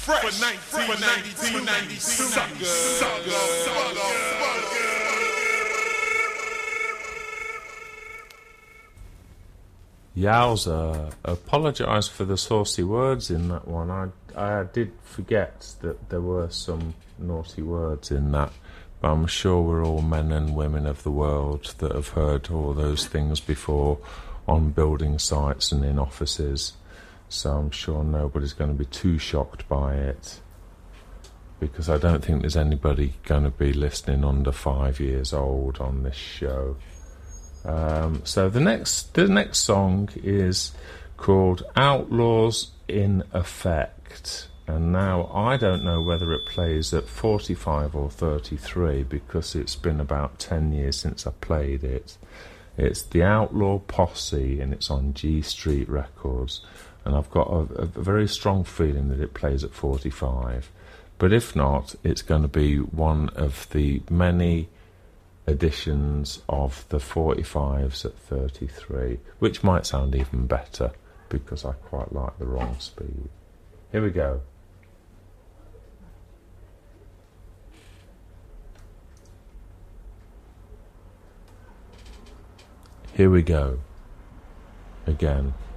fresh for 1992. Yowza. Apologise for the saucy words in that one. I did forget that there were some naughty words in that, but I'm sure we're all men and women of the world that have heard all those things before on building sites and in offices, so I'm sure nobody's going to be too shocked by it, because I don't think there's anybody going to be listening under 5 years old on this show. So the next song is called Outlaws in Effect, and now I don't know whether it plays at 45 or 33 because it's been about 10 years since I played it. It's the Outlaw Posse and it's on G Street Records, and I've got a very strong feeling that it plays at 45, but if not, it's going to be one of the many editions of the 45s at 33, which might sound even better because I quite like the wrong speed. Here we go. Here we go again.